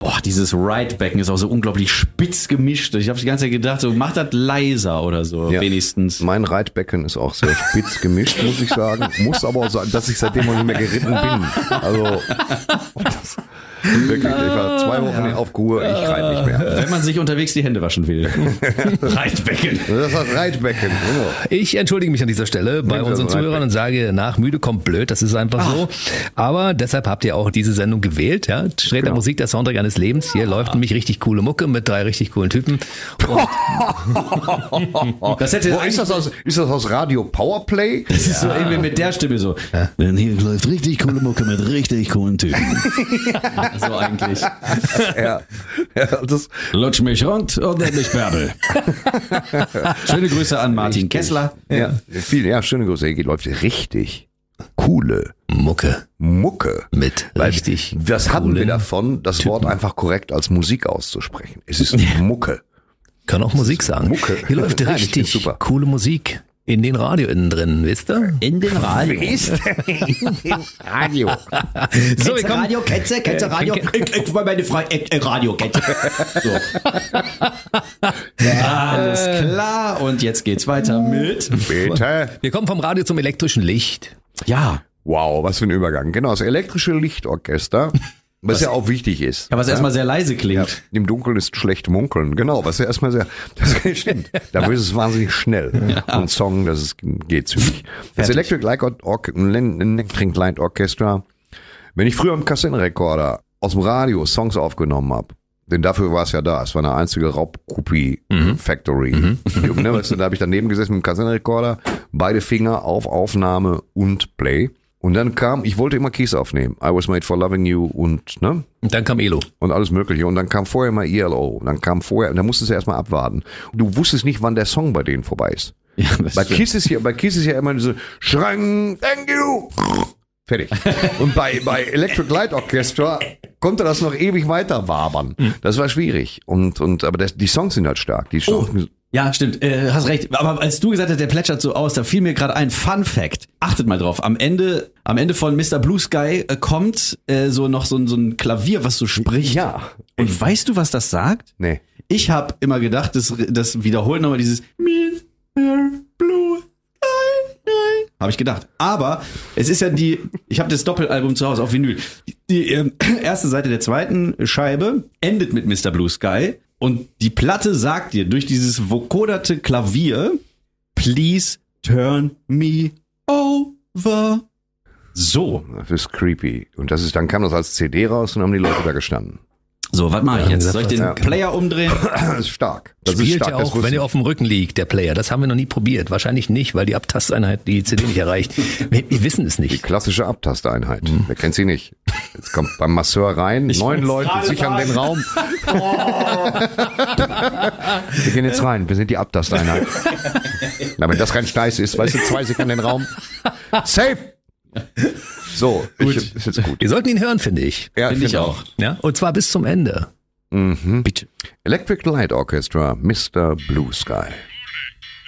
dieses Ride-Becken ist auch so unglaublich spitz gemischt. Ich habe die ganze Zeit gedacht, so mach das leiser oder so, wenigstens. Mein Reitbecken ist auch sehr spitz gemischt, muss ich sagen. Muss aber auch sagen, dass ich seitdem noch nicht mehr geritten bin. Also, wirklich, ich war 2 Wochen auf Kur, ich reite nicht mehr. Wenn man sich unterwegs die Hände waschen will. Reitbecken. Das ist das Reitbecken, genau. Ich entschuldige mich an dieser Stelle bei unseren Zuhörern und sage, nach müde kommt blöd, das ist einfach so. Aber deshalb habt ihr auch diese Sendung gewählt, ja. Sträter Musik, der Soundtrack eines Lebens. Hier läuft nämlich richtig coole Mucke mit 3 richtig coolen Typen. Das hätte ist das aus Radio Powerplay? Das ist so irgendwie mit der Stimme so. Denn hier läuft richtig coole Mucke mit richtig coolen Typen. So eigentlich. Ja, das Lutsch mich rund und nenn mich Bärbel. Schöne Grüße an Martin Kessler. Ja, schöne Grüße. Hier läuft richtig coole Mucke. Mit richtig. Was hatten wir davon, das Wort einfach korrekt als Musik auszusprechen? Es ist Mucke. Kann auch Musik sagen. Mucke. Hier läuft richtig super. Coole Musik. In den Radio innen drin, wisst ihr? In den Radio. In den Radio. So, wir kommen. Radio, kennst du Radio? Ich war meine Frage, Radio, kennst du? So. Alles klar, und jetzt geht's weiter mit... Bitte. Wir kommen vom Radio zum elektrischen Licht. Ja. Wow, was für ein Übergang. Genau, das elektrische Lichtorchester, was ja auch wichtig ist. Ja, was erstmal sehr leise klingt. Ja, im Dunkeln ist schlecht munkeln. Genau, was ja erstmal sehr, das stimmt. Da ist es wahnsinnig schnell. Ja. Ein Song, geht zügig. Das Electric Light Orchestra, wenn ich früher im Kassettenrekorder aus dem Radio Songs aufgenommen habe, denn dafür war es ja da. Es war eine einzige Raubkopie-Factory. Weißt du, da habe ich daneben gesessen mit dem Kassettenrekorder, beide Finger auf Aufnahme und Play. Und dann ich wollte immer Keys aufnehmen. I Was Made for Loving You und dann kam ELO. Und alles mögliche. Und dann kam vorher mal ELO. Und dann musstest du erstmal abwarten. Du wusstest nicht, wann der Song bei denen vorbei ist. Ja, bei Kiss ist ja immer diese Schrang, thank you. Fertig. Und bei Electric Light Orchestra konnte das noch ewig weiter wabern. Das war schwierig. Aber die Songs sind halt stark. Ja, stimmt, hast recht. Aber als du gesagt hast, der plätschert so aus, da fiel mir gerade ein Fun Fact. Achtet mal drauf. Am Ende von Mr. Blue Sky kommt so ein Klavier, was so spricht. Ja. Und weißt du, was das sagt? Nee. Ich habe immer gedacht, das wiederholt nochmal dieses Mr. Blue Sky. Habe ich gedacht. Aber es ist ja ich habe das Doppelalbum zu Hause auf Vinyl. Die erste Seite der zweiten Scheibe endet mit Mr. Blue Sky. Und die Platte sagt dir durch dieses vokoderte Klavier, please turn me over. So. Das ist creepy. Und dann kam das als CD raus und haben die Leute da gestanden. So, was mache ich jetzt? Soll ich den Player umdrehen? Das ist stark. Das Spielt ist stark. Ja auch, wenn ihr auf dem Rücken liegt, der Player. Das haben wir noch nie probiert. Wahrscheinlich nicht, weil die Abtasteinheit die CD nicht erreicht. Wir wissen es Die nicht. klassische Abtasteinheit. Wer kennt sie nicht? Jetzt kommt beim Masseur rein, 9 Leute sichern den Raum. Wir gehen jetzt rein, wir sind die Abtasteinheit. Na, wenn das kein Steiß ist, weißt du, 2 sichern den Raum. Safe! So, ist jetzt gut. Wir sollten ihn hören, finde ich. Ja, Finde ich auch. Ja? Und zwar bis zum Ende. Bitte. Electric Light Orchestra, Mr. Blue Sky.